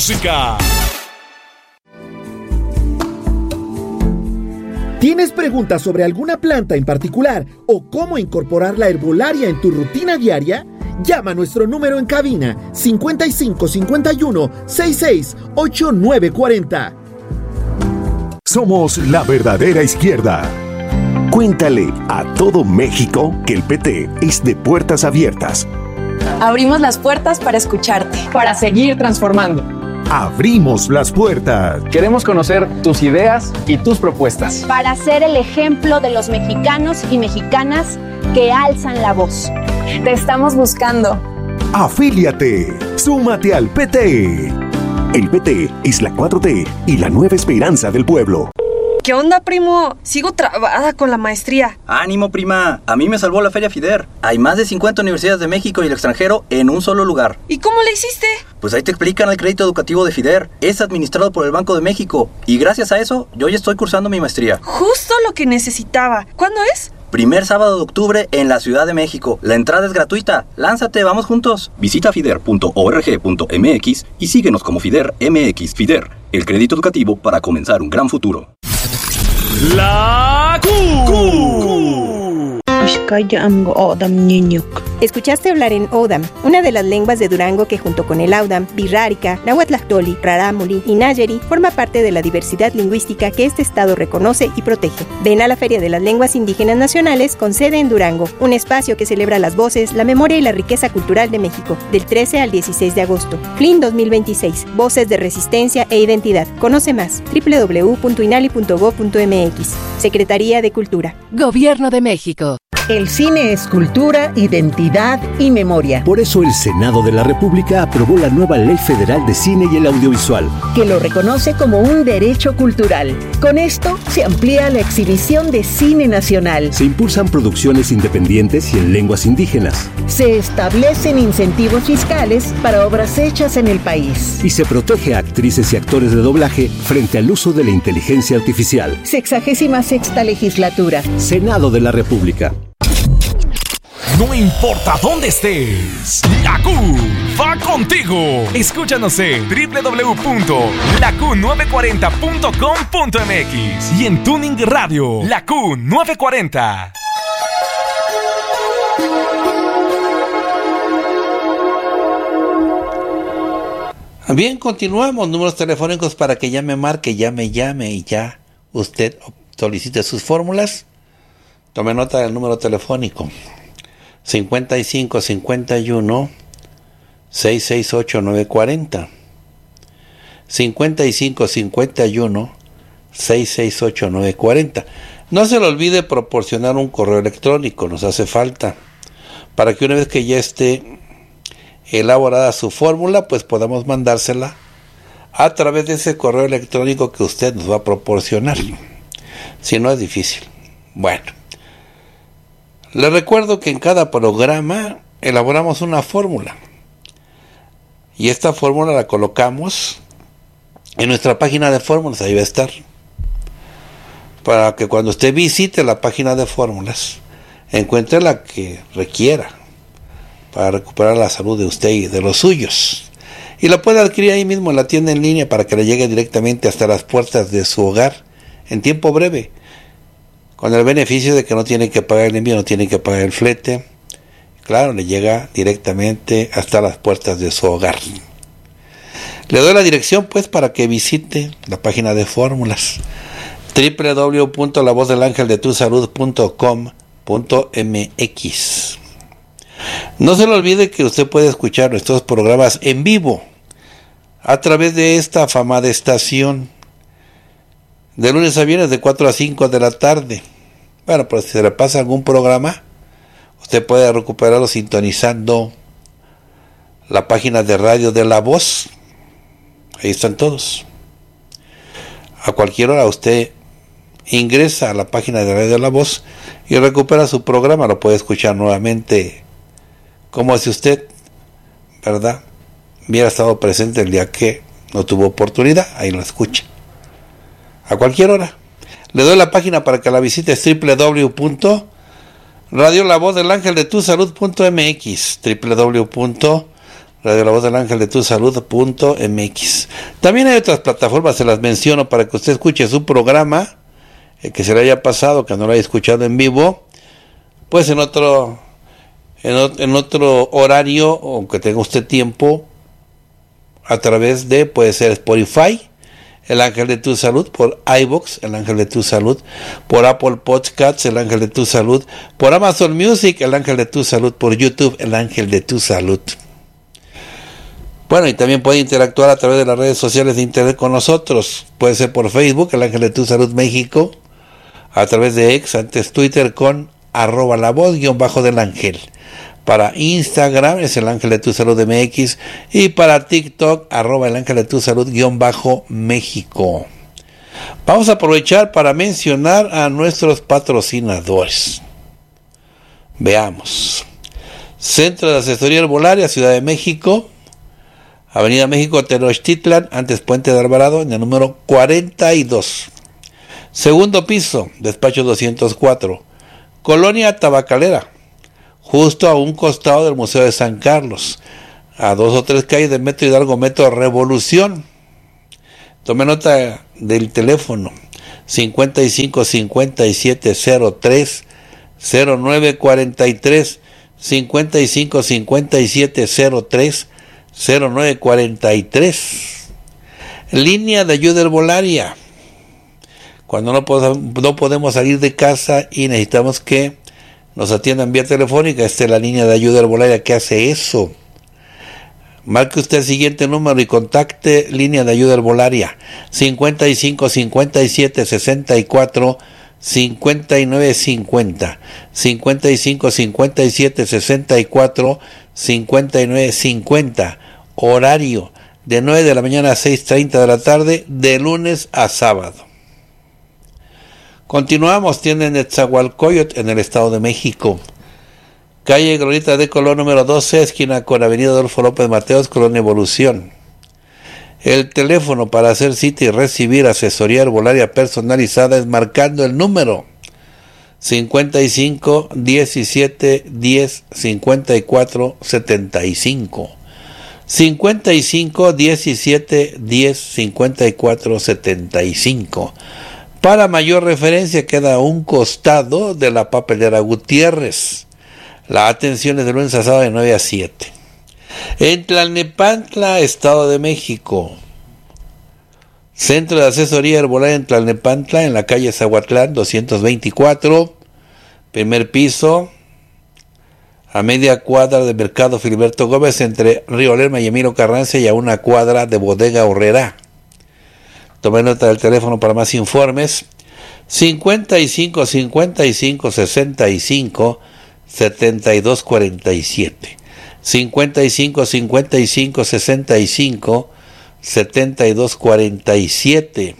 música. ¿Tienes preguntas sobre alguna planta en particular o cómo incorporar la herbolaria en tu rutina diaria? Llama a nuestro número en cabina 55 51 66 89 40. Somos la verdadera izquierda. Cuéntale a todo México que el PT es de puertas abiertas. Abrimos las puertas para escucharte, para seguir transformando. Abrimos las puertas. Queremos conocer tus ideas y tus propuestas. Para ser el ejemplo de los mexicanos y mexicanas que alzan la voz. Te estamos buscando. Afíliate. Súmate al PT. El PT es la 4T y la nueva esperanza del pueblo. ¿Qué onda, primo? Sigo trabada con la maestría. ¡Ánimo, prima! A mí me salvó la Feria FIDER. Hay más de 50 universidades de México y el extranjero en un solo lugar. ¿Y cómo le hiciste? Pues ahí te explican el crédito educativo de FIDER. Es administrado por el Banco de México. Y gracias a eso, yo ya estoy cursando mi maestría. Justo lo que necesitaba. ¿Cuándo es? Primer sábado de octubre en la Ciudad de México. La entrada es gratuita. Lánzate, vamos juntos. Visita fider.org.mx y síguenos como FIDER MX. FIDER, el crédito educativo para comenzar un gran futuro. La Q. Escuchaste hablar en Odam, una de las lenguas de Durango que junto con el Audam, Birrárica, Nahuatlactoli, Rarámuri y Nayeri forma parte de la diversidad lingüística que este estado reconoce y protege. Ven a la Feria de las Lenguas Indígenas Nacionales con sede en Durango, un espacio que celebra las voces, la memoria y la riqueza cultural de México, del 13 al 16 de agosto. FLIN 2026, Voces de Resistencia e Identidad. Conoce más, www.inali.gov.mx. Secretaría de Cultura. Gobierno de México. El cine es cultura, identidad y memoria. Por eso el Senado de la República aprobó la nueva Ley Federal de Cine y el Audiovisual, que lo reconoce como un derecho cultural. Con esto se amplía la exhibición de cine nacional. Se impulsan producciones independientes y en lenguas indígenas. Se establecen incentivos fiscales para obras hechas en el país. Y se protege a actrices y actores de doblaje frente al uso de la inteligencia artificial. 66ª legislatura. Senado de la República. No importa dónde estés, la Q va contigo. Escúchanos en www.laq940.com.mx y en Tuning Radio, la Q940. Bien, continuamos. Números telefónicos para que marque, llame y ya usted solicite sus fórmulas. Tome nota del número telefónico. 55 51 668 940. 55 51 668 940. No se le olvide proporcionar un correo electrónico, nos hace falta, para que una vez que ya esté elaborada su fórmula, pues podamos mandársela a través de ese correo electrónico que usted nos va a proporcionar. Si no, es difícil. Bueno, les recuerdo que en cada programa elaboramos una fórmula y esta fórmula la colocamos en nuestra página de fórmulas. Ahí va a estar, para que cuando usted visite la página de fórmulas encuentre la que requiera para recuperar la salud de usted y de los suyos, y la puede adquirir ahí mismo en la tienda en línea para que le llegue directamente hasta las puertas de su hogar en tiempo breve, con el beneficio de que no tiene que pagar el envío, no tiene que pagar el flete. Claro, le llega directamente hasta las puertas de su hogar. Le doy la dirección pues para que visite la página de fórmulas, www.lavozdelangeldetusalud.com.mx. No se le olvide que usted puede escuchar nuestros programas en vivo a través de esta afamada estación, de lunes a viernes de 4 a 5 de la tarde. Bueno, pues si se le pasa algún programa, usted puede recuperarlo sintonizando la página de radio de La Voz. Ahí están todos. A cualquier hora usted ingresa a la página de radio de La Voz y recupera su programa. Lo puede escuchar nuevamente, como si usted, ¿verdad?, hubiera estado presente el día que no tuvo oportunidad. Ahí lo escucha a cualquier hora. Le doy la página para que la visite, es www.radiolavozdelangeldetusalud.mx, www.radiolavozdelangeldetusalud.mx. Radio La Voz del Ángel de Tu Salud.mx. También hay otras plataformas, se las menciono para que usted escuche su programa, que se le haya pasado, que no lo haya escuchado en vivo, pues en otro horario, o que tenga usted tiempo, a través de, puede ser Spotify, El Ángel de Tu Salud, por iVoox, El Ángel de Tu Salud, por Apple Podcasts, El Ángel de Tu Salud, por Amazon Music, El Ángel de Tu Salud, por YouTube, El Ángel de Tu Salud. Bueno, y también puede interactuar a través de las redes sociales de internet con nosotros. Puede ser por Facebook, El Ángel de Tu Salud México, a través de X, antes Twitter, con @lavoz_del-ángel. Para Instagram es El Ángel de Tu Salud MX, y para TikTok, @El Ángel de Tu Salud_México. Vamos a aprovechar para mencionar a nuestros patrocinadores. Veamos. Centro de Asesoría Herbolaria, Ciudad de México, Avenida México, Tenochtitlan, antes Puente de Alvarado, en el número 42. Segundo piso, despacho 204. Colonia Tabacalera, justo a un costado del Museo de San Carlos, a 2 o 3 calles del Metro Hidalgo, Metro Revolución. Tome nota del teléfono: 55 57 03 0943, 55 57 03 0943. Línea de ayuda herbolaria. Cuando no podemos salir de casa y necesitamos que nos atiendan vía telefónica, esta es la línea de ayuda herbolaria que hace eso. Marque usted el siguiente número y contacte línea de ayuda herbolaria: 55 57 64 59 50, 55 57 64 59 50. Horario de 9 de la mañana a 6:30 de la tarde, de lunes a sábado. Continuamos. Tienda en Netzahualcóyotl, en el Estado de México. Calle Glorieta de Colón número 12, esquina con Avenida Adolfo López Mateos, Colonia Evolución. El teléfono para hacer cita y recibir asesoría herbolaria personalizada es marcando el número 55 17 10 54 75. 55 17 10 54 75. Para mayor referencia, queda a un costado de la papelera Gutiérrez. La atención es de lunes a sábado de 9 a 7. En Tlalnepantla, Estado de México. Centro de Asesoría Herbolaria en Tlalnepantla, en la calle Zahuatlán 224, primer piso, a media cuadra del Mercado Filiberto Gómez, entre Río Lerma y Emilio Carranza, y a una cuadra de Bodega Horrera. Tome nota del teléfono para más informes: 55 55 65 72 47, 55 55 65 72 47.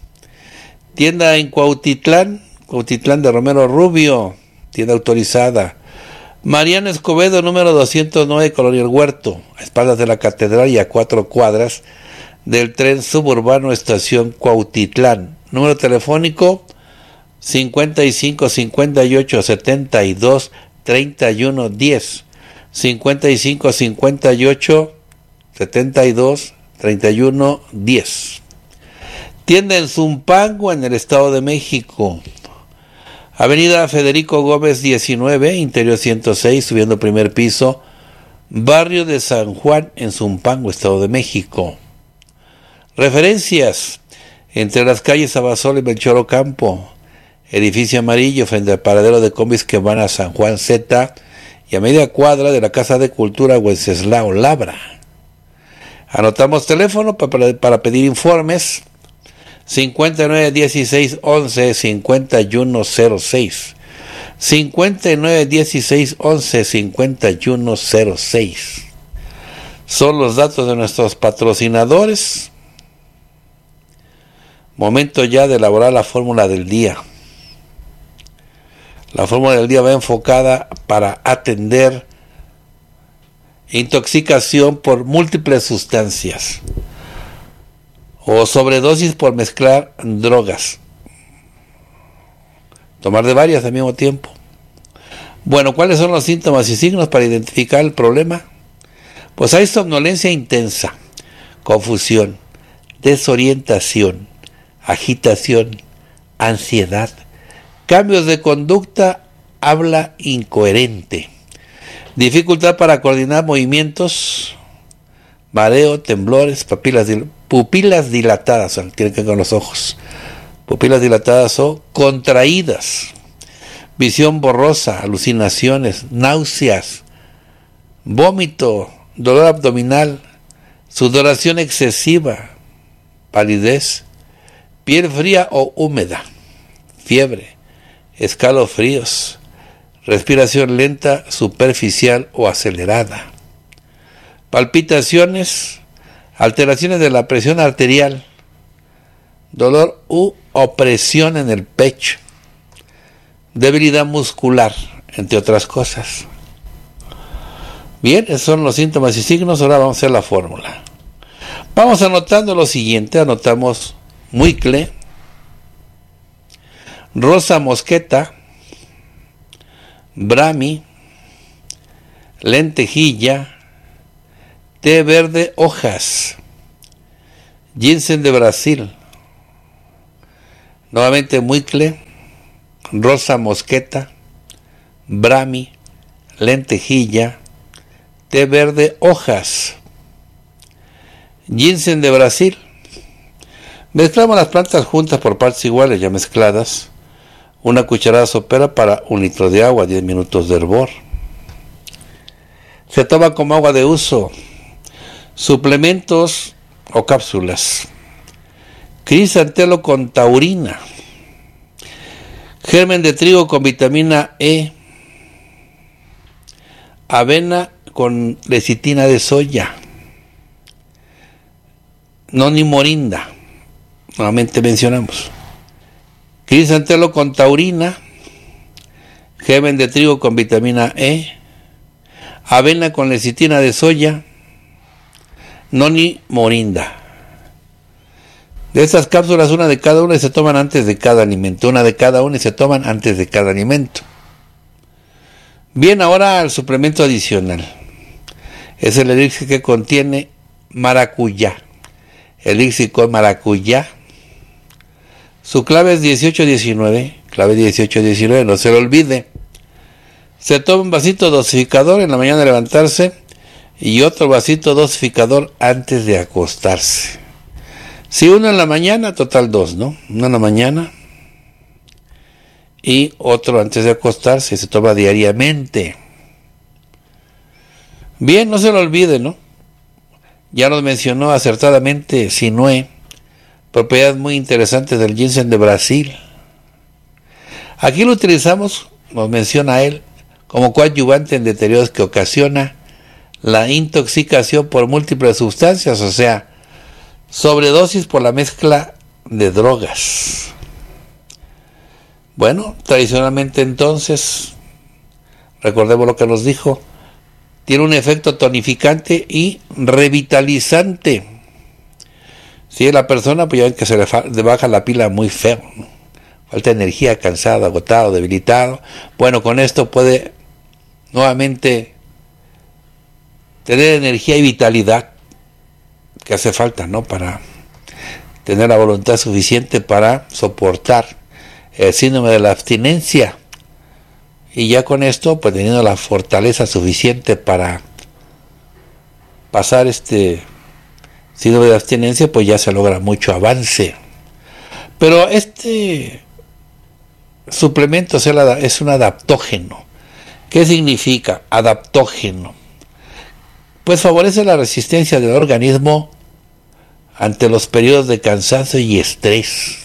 Tienda en Cuautitlán de Romero Rubio, tienda autorizada. Mariano Escobedo, número 209, Colonia El Huerto, a espaldas de la Catedral y a 4 cuadras del tren suburbano Estación Cuautitlán. Número telefónico: 55 58 72 31 10, 55 58 72 31 10. Tienda en Zumpango, en el Estado de México. Avenida Federico Gómez 19, interior 106, subiendo primer piso, barrio de San Juan, en Zumpango, Estado de México. Referencias: entre las calles Abasolo y Melchor Ocampo, edificio amarillo frente al paradero de combis que van a San Juan Z, y a media cuadra de la Casa de Cultura Wenceslao Labra. Anotamos teléfono para pedir informes: 59 16 11 5106, 59 16 11 5106. Son los datos de nuestros patrocinadores. Momento ya de elaborar la fórmula del día. La fórmula del día va enfocada para atender intoxicación por múltiples sustancias o sobredosis por mezclar drogas. Tomar de varias al mismo tiempo. Bueno, ¿cuáles son los síntomas y signos para identificar el problema? Pues hay somnolencia intensa, confusión, desorientación, agitación, ansiedad, cambios de conducta, habla incoherente, dificultad para coordinar movimientos, mareo, temblores, pupilas dilatadas, o sea, tienen que ver con los ojos, pupilas dilatadas o contraídas, visión borrosa, alucinaciones, náuseas, vómito, dolor abdominal, sudoración excesiva, palidez, piel fría o húmeda, fiebre, escalofríos, respiración lenta, superficial o acelerada, palpitaciones, alteraciones de la presión arterial, dolor u opresión en el pecho, debilidad muscular, entre otras cosas. Bien, esos son los síntomas y signos. Ahora vamos a hacer la fórmula. Vamos anotando lo siguiente. Anotamos muicle, rosa mosqueta, brahmi, lentejilla, té verde hojas, ginseng de Brasil, nuevamente muicle, rosa mosqueta, brahmi, lentejilla, té verde hojas, ginseng de Brasil. Mezclamos las plantas juntas por partes iguales, ya mezcladas. Una cucharada sopera para 1 litro de agua, 10 minutos de hervor. Se toma como agua de uso. Suplementos o cápsulas. Crisantelo con taurina. Germen de trigo con vitamina E. Avena con lecitina de soya. Noni morinda. Nuevamente mencionamos. Crisantelo con taurina. Germen de trigo con vitamina E. Avena con lecitina de soya. Noni morinda. De estas cápsulas, una de cada una y se toman antes de cada alimento. Una de cada una y se toman antes de cada alimento. Bien, ahora el suplemento adicional. Es el elixir que contiene maracuyá. Elixir con maracuyá. Su clave es 1819. Clave 1819, no se lo olvide. Se toma un vasito dosificador en la mañana de levantarse y otro vasito dosificador antes de acostarse. Si uno en la mañana, total 2, ¿no? Uno en la mañana y otro antes de acostarse. Se toma diariamente. Bien, no se lo olvide, ¿no? Ya nos mencionó acertadamente Sinue, propiedades muy interesantes del ginseng de Brasil. Aquí lo utilizamos, nos menciona él, como coadyuvante en deterioros que ocasiona la intoxicación por múltiples sustancias, o sea, sobredosis por la mezcla de drogas. Bueno, tradicionalmente entonces, recordemos lo que nos dijo, tiene un efecto tonificante y revitalizante. Si la persona, pues ya ven que se le baja la pila muy feo, ¿no? Falta energía, cansado, agotado, debilitado. Bueno, con esto puede nuevamente tener energía y vitalidad que hace falta, ¿no? Para tener la voluntad suficiente para soportar el síndrome de la abstinencia. Y ya con esto, pues teniendo la fortaleza suficiente para pasar este síndrome de abstinencia, pues ya se logra mucho avance. Pero este suplemento es un adaptógeno. ¿Qué significa adaptógeno? Pues favorece la resistencia del organismo ante los periodos de cansancio y estrés.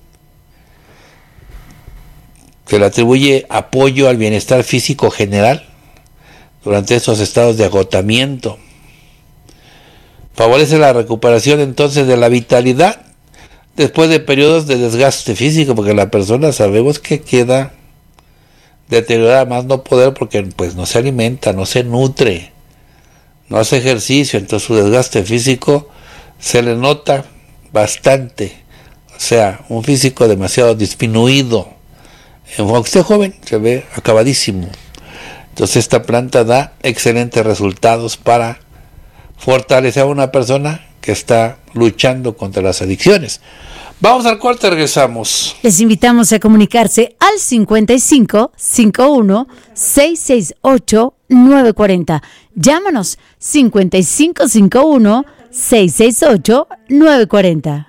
Se le atribuye apoyo al bienestar físico general durante estos estados de agotamiento. Favorece la recuperación entonces de la vitalidad después de periodos de desgaste físico, porque la persona sabemos que queda deteriorada más no poder porque pues no se alimenta, no se nutre, no hace ejercicio, entonces su desgaste físico se le nota bastante, o sea, un físico demasiado disminuido. Aunque esté joven, se ve acabadísimo. Entonces esta planta da excelentes resultados para fortalecer a una persona que está luchando contra las adicciones. Vamos al corte, regresamos. Les invitamos a comunicarse al 55 51 668 940. Llámanos 55 51 668 940.